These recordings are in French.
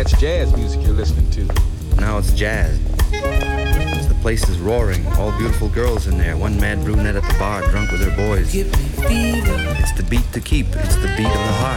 That's jazz music you're listening to. Now it's jazz. The place is roaring. All beautiful girls in there. One mad brunette at the bar, drunk with her boys. Give me fever. It's the beat to keep. It's the beat of the heart.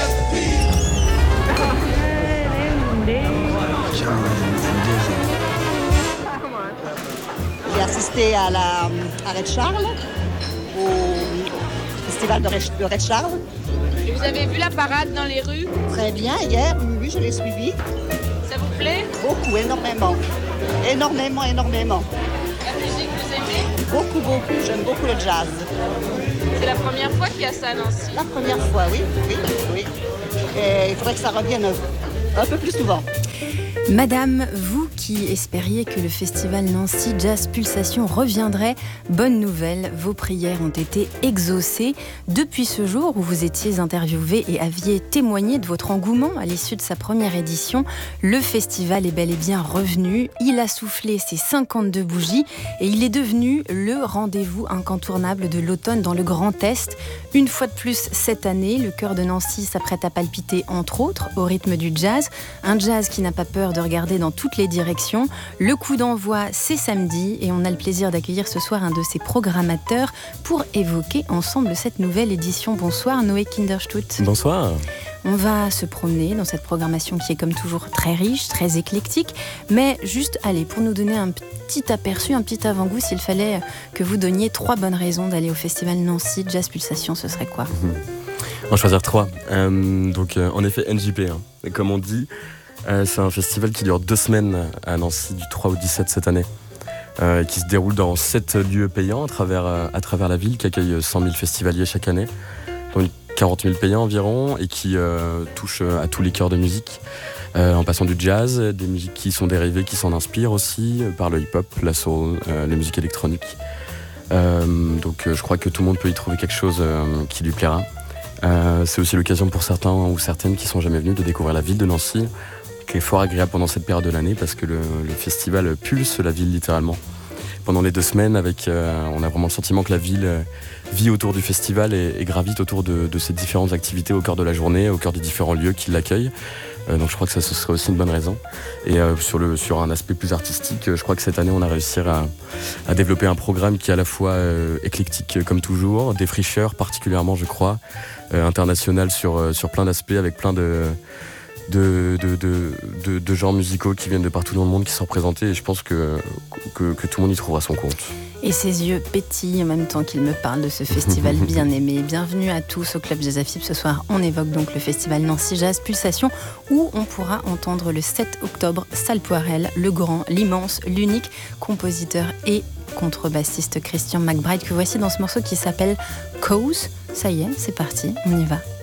J'ai assisté à Red Charles, au festival de Red Charles. Et vous avez vu la parade dans les rues? Très bien, hier, oui, je l'ai suivi. Ça vous plaît? Beaucoup, énormément. Énormément. La musique, vous aimez? Beaucoup, j'aime beaucoup le jazz. C'est la première fois qu'il y a ça à Nancy? La première fois, oui. Et il faudrait que ça revienne un peu plus souvent. Madame, vous qui espériez que le festival Nancy Jazz Pulsation reviendrait, bonne nouvelle, vos prières ont été exaucées. Depuis ce jour où vous étiez interviewé et aviez témoigné de votre engouement à l'issue de sa première édition, le festival est bel et bien revenu. Il a soufflé ses 52 bougies et il est devenu le rendez-vous incontournable de l'automne dans le Grand Est. Une fois de plus cette année, le cœur de Nancy s'apprête à palpiter entre autres au rythme du jazz. Un jazz qui n'a pas peur de regarder dans toutes les directions. Le coup d'envoi, c'est samedi et on a le plaisir d'accueillir ce soir un de ses programmateurs pour évoquer ensemble cette nouvelle édition. Bonsoir Noé Kinderstut. Bonsoir. On va se promener dans cette programmation qui est comme toujours très riche, très éclectique, mais juste, allez, pour nous donner un petit aperçu, un petit avant-goût, s'il fallait que vous donniez 3 bonnes raisons d'aller au festival Nancy Jazz Pulsation, ce serait quoi? On va choisir 3. En effet, NJP, Et comme on dit, c'est un festival qui dure 2 semaines à Nancy, du 3 au 17 cette année, qui se déroule dans 7 lieux payants à travers la ville, qui accueille 100 000 festivaliers chaque année, dont 40 000 payants environ, et qui touche à tous les cœurs de musique, en passant du jazz, des musiques qui sont dérivées, qui s'en inspirent aussi, par le hip-hop, la soul, les musiques électroniques. Je crois que tout le monde peut y trouver quelque chose qui lui plaira. C'est aussi l'occasion pour certains ou certaines qui sont jamais venus de découvrir la ville de Nancy, qui est fort agréable pendant cette période de l'année parce que le festival pulse la ville littéralement. Pendant les 2 semaines, on a vraiment le sentiment que la ville vit autour du festival et gravite autour de ces différentes activités au cœur de la journée, au cœur des différents lieux qui l'accueillent. Donc je crois que ça ce serait aussi une bonne raison. Et sur un aspect plus artistique, je crois que cette année on a réussi à développer un programme qui est à la fois éclectique comme toujours, défricheur particulièrement je crois, international sur plein d'aspects avec plein de genres musicaux qui viennent de partout dans le monde qui sont représentés et je pense que tout le monde y trouvera son compte. Et ses yeux pétillent en même temps qu'il me parle de ce festival bien aimé. Bienvenue à tous au Club Jazz Afib. Ce soir, on évoque donc le festival Nancy Jazz Pulsation où on pourra entendre le 7 octobre Sal Poirel, le grand, l'immense, l'unique compositeur et contrebassiste Christian McBride que voici dans ce morceau qui s'appelle Cause. Ça y est, c'est parti, on y va.